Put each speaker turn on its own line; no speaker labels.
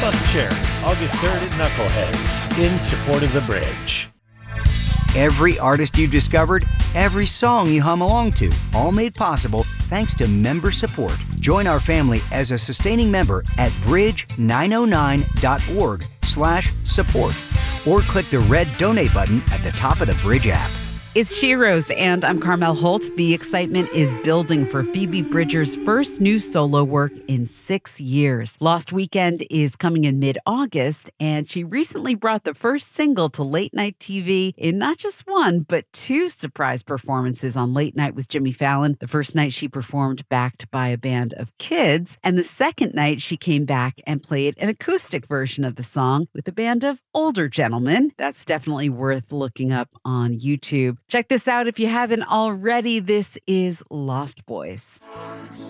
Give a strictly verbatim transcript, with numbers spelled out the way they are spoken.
Buckcherry, August third at Knuckleheads, in support of the bridge.
Every artist you discovered, every song you hum along to, all made possible thanks to member support. Join our family as a sustaining member at bridge nine oh nine dot org slash support or click the red donate button at the top of the Bridge app.
It's Sheroes, and I'm Carmel Holt. The excitement is building for Phoebe Bridgers' first new solo work in six years. Lost Weekend is coming in mid-August, and she recently brought the first single to late night T V in not just one, but two surprise performances on Late Night with Jimmy Fallon. The first night she performed backed by a band of kids, and the second night she came back and played an acoustic version of the song with a band of older gentlemen. That's definitely worth looking up on YouTube. Check this out if you haven't already. This is Lost Boys.